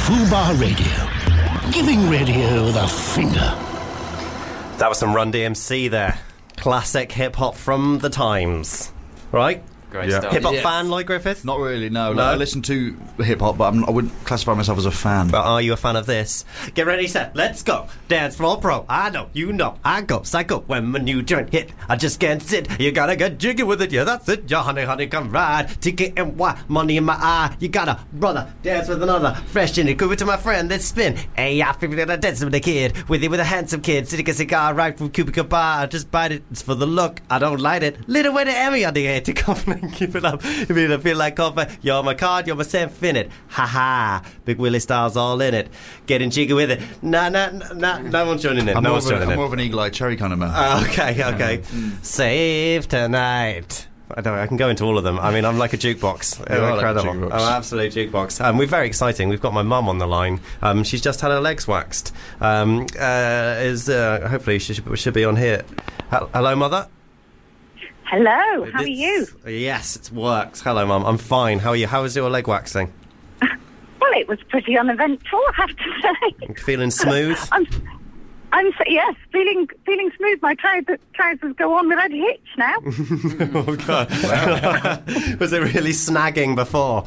Fubar Radio. Giving radio the finger. That was some Run DMC there. Classic hip-hop from the times. Right? Great stuff. Hip-hop fan, Lloyd Griffith? Not really, no. I listen to hip-hop, but I wouldn't classify myself as a fan. But are you a fan of this? Get ready, set, let's go. Dance floor pro. I know, you know. I go psycho when my new joint hit. I just can't sit. You gotta get jiggy with it. Yeah, that's it. Yeah, honey, come ride. TKNY, money in my eye. You gotta, brother, dance with another. Fresh in it. Go to my friend, let's spin. Hey, I figured out I dance with a kid. With a handsome kid. Sitting a cigar right from Cubica Bar. I just bite it. It's for the look. I don't light it. Little way to Emmy on the air to come and keep it up. You mean I feel like coffee? You're my card, you're my Sam in it. Ha ha. Big Willie Styles all in it. Getting jiggy with it. No one's joining in. I'm No one's joining in. more of an eagle-eyed cherry kind of man. Okay. Save tonight. I can go into all of them. I mean, I'm like a jukebox. You're Incredible. like a jukebox. I'm an absolute jukebox. We're very exciting. We've got my mum on the line. She's just had her legs waxed. Hopefully she should be on here. Hello, Mother. Hello, how are you? Yes, it works. Hello, Mum. I'm fine. How are you? How was your leg waxing? Well, it was pretty uneventful, I have to say. Feeling smooth? Yes, feeling smooth. My trousers go on without a hitch now. Oh, God. Was it really snagging before?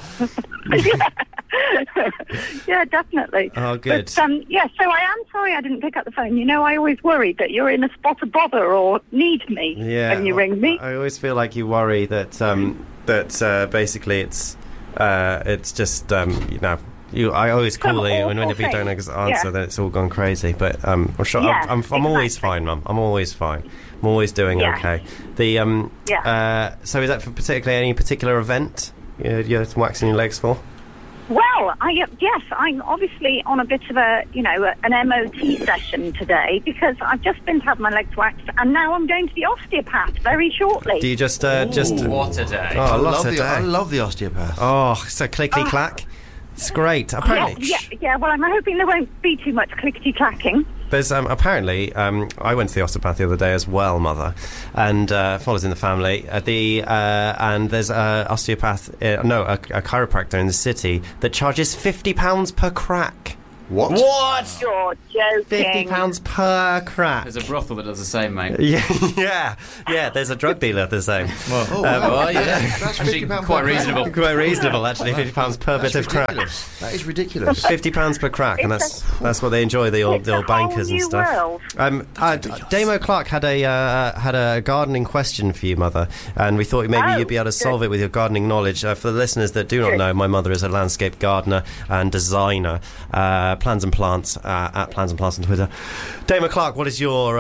Yeah, definitely. Oh, good. But, so I am sorry I didn't pick up the phone. You know, I always worry that you're in a spot of bother or need me when you ring me. I always feel like you worry that basically it's just I always call you, and whenever you don't answer, then it's all gone crazy. But I'm sure I'm always fine, Mum. I'm always fine. I'm always doing okay. So is that for particularly any particular event you're waxing your legs for? Well, I'm obviously on a bit of an MOT session today because I've just been to have my legs waxed, and now I'm going to the osteopath very shortly. Do you just what a day! Oh, I love the osteopath. Oh, so clickety clack. It's great. Apparently, yeah. Well, I'm hoping there won't be too much clickety clacking. There's apparently I went to the osteopath the other day as well, Mother, and follows in the family. And there's a osteopath, a chiropractor in the city that charges £50 per crack. What? You're joking. £50 per crack. There's a brothel that does the same, mate. Yeah. There's a drug dealer the same. That's actually quite reasonable. Quite reasonable, actually. £50 per bit of crack. That is ridiculous. £50 per crack, and that's what they enjoy. The old bankers and stuff. Damo Clark had a gardening question for you, Mother, and we thought maybe you'd be able to solve it with your gardening knowledge. For the listeners that do not know, my mother is a landscape gardener and designer. Plans and Plants at Plans and Plants on Twitter. Damo Clark, what is your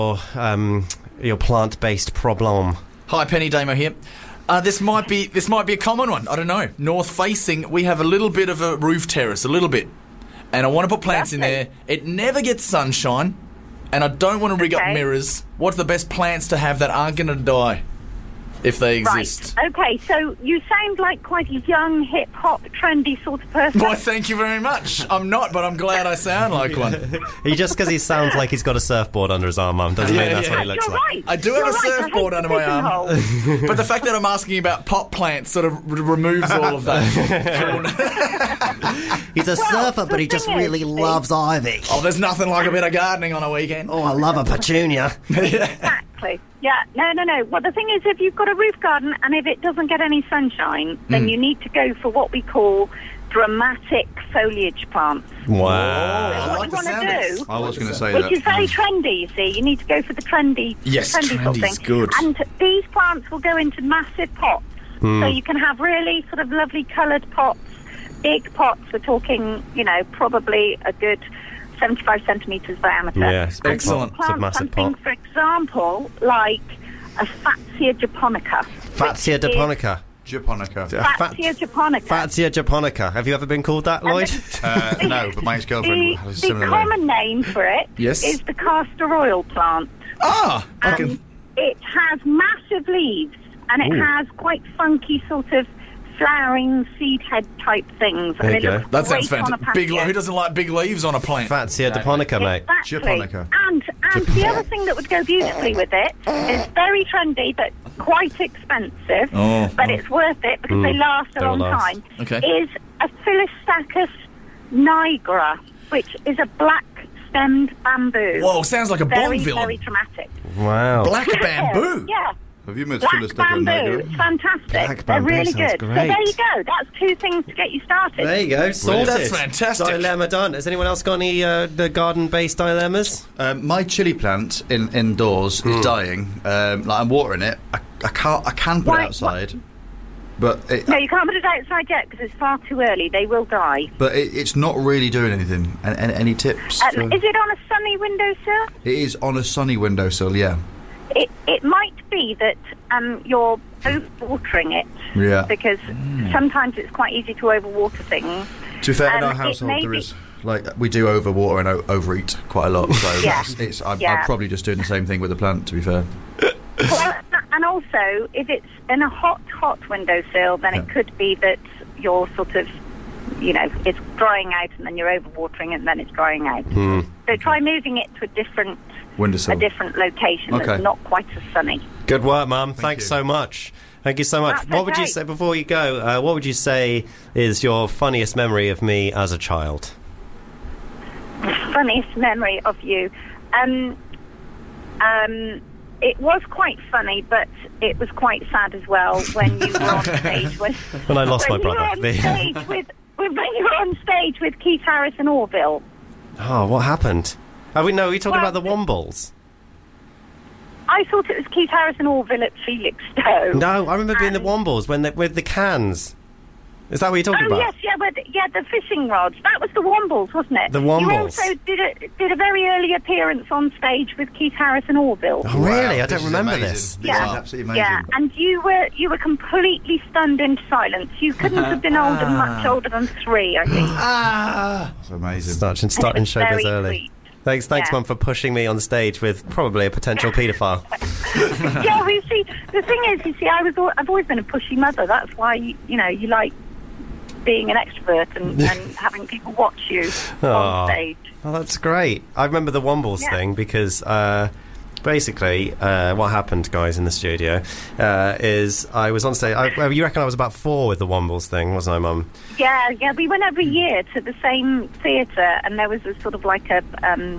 plant-based problem? Hi, Penny Damo here. This might be a common one. I don't know. North facing, we have a little bit of a roof terrace, a little bit, and I want to put plants in there. It never gets sunshine, and I don't want to rig up mirrors. What's the best plants to have that aren't going to die if they exist? Right. Okay, so you sound like quite a young, hip-hop, trendy sort of person. Why, thank you very much. I'm not, but I'm glad I sound like one. Just because he sounds like he's got a surfboard under his arm, Mum, doesn't mean that's what he looks like. Right. I do have a surfboard under my arm. But the fact that I'm asking about pot plants sort of removes all of that. He's a surfer, but he just really loves ivy. Oh, there's nothing like a bit of gardening on a weekend. Oh, I love a petunia. Exactly. Yeah, no. Well, the thing is, if you've got a roof garden and if it doesn't get any sunshine, then you need to go for what we call dramatic foliage plants. Wow. So what you want to do, I was going to say which is very trendy, you see, you need to go for the trendy, sort of thing. Good. And these plants will go into massive pots, so you can have really sort of lovely coloured pots, big pots. We're talking, probably a good 75 centimetres diameter. Yes, excellent. It's a massive pot. For example, like a Fatsia japonica. Fatsia japonica. Fatsia japonica. Fatsia japonica. Have you ever been called that, Lloyd? No, but my ex-girlfriend has a similar name. The common name for it is the castor oil plant. Okay. It has massive leaves, and it has quite funky sort of flowering seed head type things. There you go. That sounds fantastic. Who doesn't like big leaves on a plant? Fatsia japonica, mate. Japonica. And the other thing that would go beautifully with it is very trendy but quite expensive, but it's worth it because they last a long time, is a Philistachus Niagara, which is a black-stemmed bamboo. Whoa, sounds like a Bond Very, villain. very dramatic. Wow. Black bamboo. Yeah. Have you met Black Phyllis Decker and bamboo. Niagara? It's fantastic. Black They're bamboo really sounds good. great. So there you go. That's 2 things to get you started. There you go. Sorted. That's fantastic. Dilemma done. Has anyone else got any the garden-based dilemmas? My chili plant indoors is dying. I'm watering it. I can put Why- it outside, but No, you can't put it outside yet because it's far too early. They will die. it's not really doing anything. Any tips? Is it on a sunny windowsill? It is on a sunny windowsill. Yeah. It might be that you're overwatering it. Yeah. Because sometimes it's quite easy to overwater things. To be fair, in our it household may there be- is we do overwater and overeat quite a lot. So Yeah. I'm Yeah. probably just doing the same thing with the plant. To be fair. Well, and also, if it's in a hot windowsill, then it could be that you're sort of, it's drying out and then you're overwatering it and then it's drying out. So try moving it to a different Windowsill. location Okay. that's not quite as sunny. Good work, Mum. Thanks you. so much. Thank you so much. That's What would you okay. say, before you go, what would you say is your funniest memory of me as a child? Funniest memory of you. It was quite funny, but it was quite sad as well when you were on stage with. When I lost my when you brother. were on stage when you were on stage with Keith Harris and Orville. Oh, what happened? Are we talking Well, about the Wombles? I thought it was Keith Harris and Orville at Felixstowe. No, I remember being the Wombles with the cans. Is that what you're talking Oh about? yes, the fishing rods. That was the Wombles, wasn't it? The You Wombles. also did a very early appearance on stage with Keith Harris and Orville. Oh, really? Wow, I don't this is remember amazing. this. This is absolutely amazing. Yeah, and you were completely stunned into silence. You couldn't have been much older than 3, I think. That's amazing. Starting showbiz Very early. sweet. Thanks, Yeah. Mum, for pushing me on stage with probably a potential paedophile. Yeah, well, you see, the thing is, I've always been a pushy mother. That's why you like being an extrovert and having people watch you Aw. on stage. Oh, that's great. I remember the Wombles Yeah. thing because basically what happened, guys, in the studio is I was on stage. You reckon I was about 4 with the Wombles thing, wasn't I, Mum? Yeah, we went every year to the same theatre, and there was a sort of like a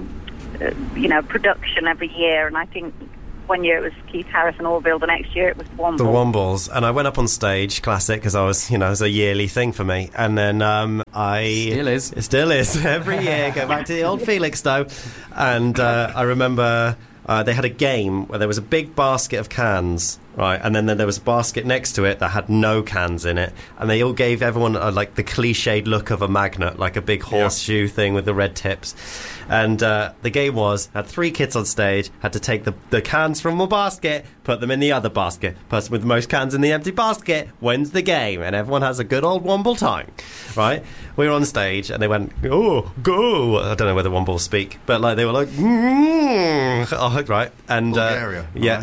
production every year, and I think one year it was Keith Harris and Orville, the next year it was Wombles. The Wombles, and I went up on stage, classic, because I was, it was a yearly thing for me. And then it still is every year. Go back to the old Felixstowe, and I remember they had a game where there was a big basket of cans, right, and then there was a basket next to it that had no cans in it, and they all gave everyone like the cliched look of a magnet, like a big horseshoe thing with the red tips. And the game had 3 kids on stage, had to take the cans from the basket, put them in the other basket. Person with the most cans in the empty basket wins the game, and everyone has a good old Womble time, right? We were on stage, and they went, "Oh, go!" I don't know whether Wombles speak, but like they were like, oh, right, and Bulgaria, yeah.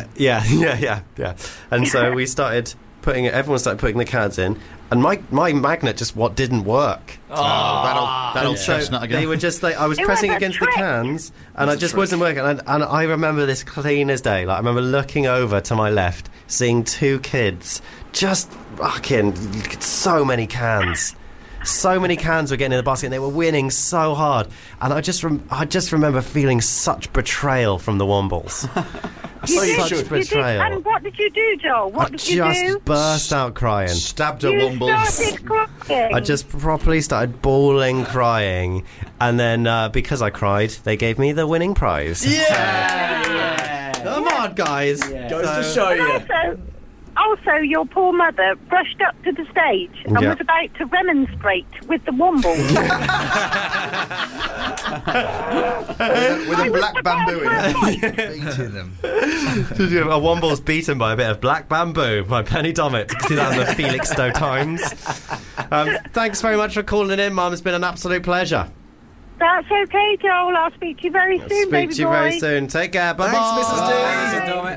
And so everyone started putting the cans in, and my magnet just didn't work. That old So chestnut again. they were just like, I was It pressing was a against trick. the cans, and I just wasn't working. And I remember this clean as day. Like, I remember looking over to my left, seeing 2 kids just fucking so many cans. So many cans were getting in the basket, and they were winning so hard. And I just remember feeling such betrayal from the Wombles. Such betrayal. And what did you do, Joel? What I did you just do? burst out crying. Stabbed a You Womble. started crying. I just properly started bawling, crying, and then because I cried, they gave me the winning prize. Yeah! Come on, guys. Goes to show you. Also, your poor mother rushed up to the stage and Yeah. was about to remonstrate with the Wombles. With a black bamboo in it. Beating them. A Womble's beaten by a bit of black bamboo by Penny Dommett. You can see that in the Felixstowe Times. Thanks very much for calling in, Mum. It's been an absolute pleasure. That's okay, Joel. I'll speak to you very soon, baby Speak to you boy. very soon. Take care. Bye-bye. Thanks, Mrs. D. Thanks, Dominic.